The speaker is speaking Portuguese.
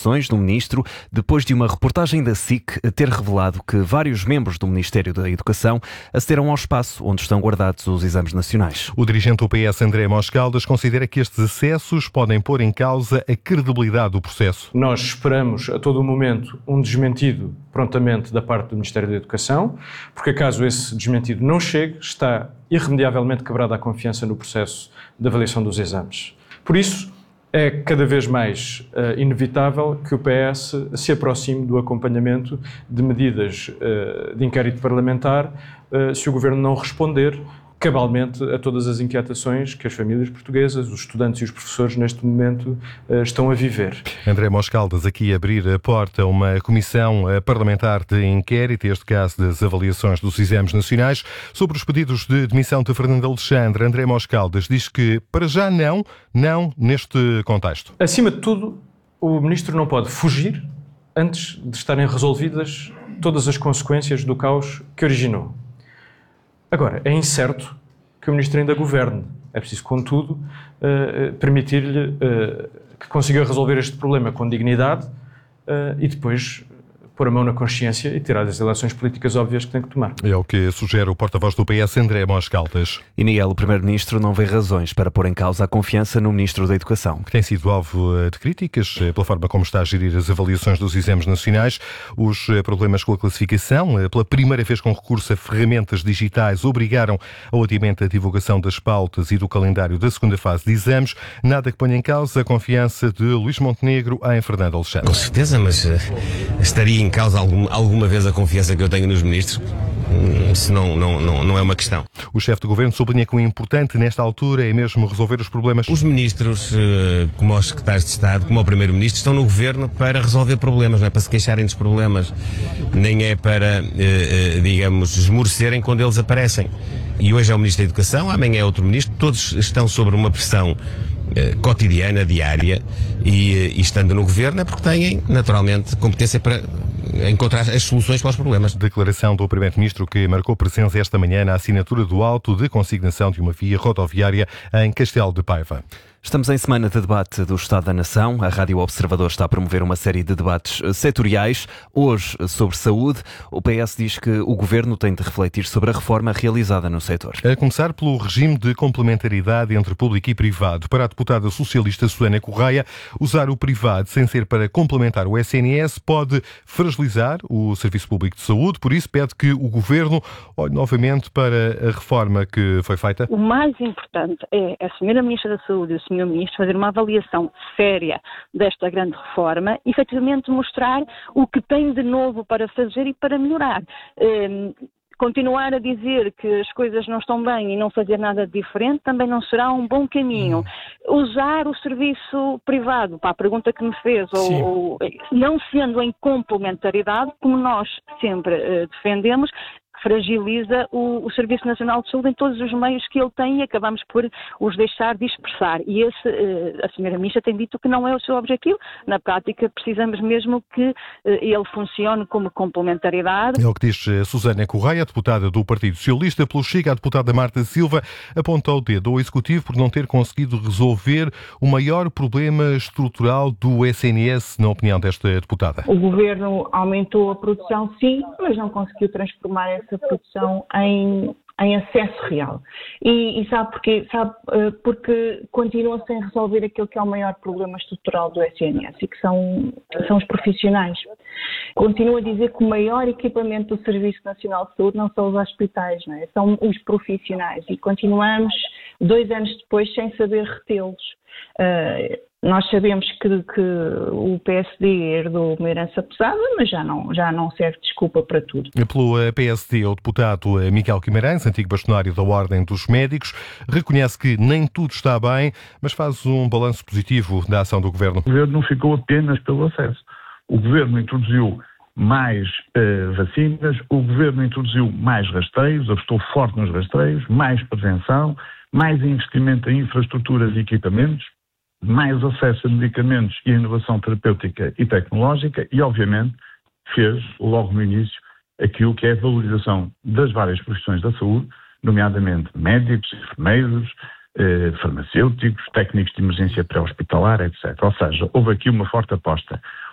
declarações do Ministro depois de uma reportagem da SIC ter revelado que vários membros do Ministério da Educação acederam ao espaço onde estão guardados os exames nacionais. O dirigente do PS, André Mos Caldas, considera que estes acessos podem pôr em causa a credibilidade do processo. Nós esperamos a todo momento um desmentido prontamente da parte do Ministério da Educação, porque caso esse desmentido não chegue, está irremediavelmente quebrada a confiança no processo de avaliação dos exames. Por isso, é cada vez mais inevitável que o PS se aproxime do acompanhamento de medidas de inquérito parlamentar se o Governo não responder cabalmente a todas as inquietações que as famílias portuguesas, os estudantes e os professores neste momento estão a viver. André Mos Caldas aqui a abrir a porta a uma comissão parlamentar de inquérito, este caso das avaliações dos exames nacionais. Sobre os pedidos de demissão de Fernando Alexandre, André Mos Caldas diz que para já não neste contexto. Acima de tudo, o Ministro não pode fugir antes de estarem resolvidas todas as consequências do caos que originou. Agora, é incerto que o Ministro ainda governe. É preciso, contudo, permitir-lhe que consiga resolver este problema com dignidade e depois pôr a mão na consciência e tirar as eleições políticas óbvias que tem que tomar. É o que sugere o porta-voz do PS, André Mos Caldas. E Miguel, o Primeiro-Ministro, não vê razões para pôr em causa a confiança no Ministro da Educação. Que tem sido alvo de críticas pela forma como está a gerir as avaliações dos exames nacionais. Os problemas com a classificação, pela primeira vez com recurso a ferramentas digitais, obrigaram ao adiamento a divulgação das pautas e do calendário da segunda fase de exames. Nada que ponha em causa a confiança de Luís Montenegro em Fernando Alexandre. Com certeza, mas estaria em causa alguma vez a confiança que eu tenho nos ministros? Se não é uma questão. O chefe do Governo sublinha que o importante nesta altura é mesmo resolver os problemas. Os ministros, como os secretários de Estado, como o Primeiro-Ministro, estão no Governo para resolver problemas, não é para se queixarem dos problemas, nem é para, digamos, esmorecerem quando eles aparecem. E hoje é o Ministro da Educação, amanhã é outro Ministro, todos estão sob uma pressão cotidiana, diária, e estando no Governo é porque têm, naturalmente, competência para encontrar as soluções para os problemas. Declaração do Primeiro-Ministro que marcou presença esta manhã na assinatura do auto de consignação de uma via rodoviária em Castelo de Paiva. Estamos em semana de debate do Estado da Nação. A Rádio Observador está a promover uma série de debates setoriais. Hoje, sobre saúde, o PS diz que o Governo tem de refletir sobre a reforma realizada no setor. A começar pelo regime de complementaridade entre público e privado. Para a deputada socialista Susana Correia, usar o privado sem ser para complementar o SNS pode fragilizar o Serviço Público de Saúde. Por isso, pede que o Governo olhe novamente para a reforma que foi feita. O mais importante é a Sra. Ministra da Saúde e o Sr. Ministro fazer uma avaliação séria desta grande reforma e, efetivamente, mostrar o que tem de novo para fazer e para melhorar. Continuar a dizer que as coisas não estão bem e não fazer nada diferente também não será um bom caminho. Usar o serviço privado, para a pergunta que me fez, ou não sendo em complementaridade, como nós sempre defendemos, fragiliza o Serviço Nacional de Saúde em todos os meios que ele tem e acabamos por os deixar dispersar. E a Sra. Ministra tem dito que não é o seu objetivo. Na prática, precisamos mesmo que ele funcione como complementaridade. É o que diz Susana Correia, deputada do Partido Socialista. Pelo Chega, a deputada Marta Silva apontou o dedo ao Executivo por não ter conseguido resolver o maior problema estrutural do SNS, na opinião desta deputada. O Governo aumentou a produção, sim, mas não conseguiu transformar essa produção em acesso real. E sabe porquê? Sabe porque continua sem resolver aquilo que é o maior problema estrutural do SNS e que são os profissionais. Continua a dizer que o maior equipamento do Serviço Nacional de Saúde não são os hospitais, não é? São os profissionais e continuamos 2 anos depois sem saber retê-los. Nós sabemos que o PSD herdou uma herança pesada, mas já não serve desculpa para tudo. Pelo PSD, o deputado Miguel Guimarães, antigo bastonário da Ordem dos Médicos, reconhece que nem tudo está bem, mas faz um balanço positivo da ação do Governo. O Governo não ficou apenas pelo acesso. O Governo introduziu mais vacinas, o Governo introduziu mais rastreios, apostou forte nos rastreios, mais prevenção, mais investimento em infraestruturas e equipamentos, mais acesso a medicamentos e a inovação terapêutica e tecnológica e, obviamente, fez, logo no início, aquilo que é a valorização das várias profissões da saúde, nomeadamente médicos, enfermeiros, farmacêuticos, técnicos de emergência pré-hospitalar, etc. Ou seja, houve aqui uma forte aposta.